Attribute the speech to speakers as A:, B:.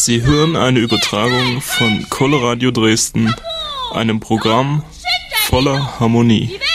A: Sie hören eine Übertragung von Coloradio Dresden, einem Programm voller Harmonie.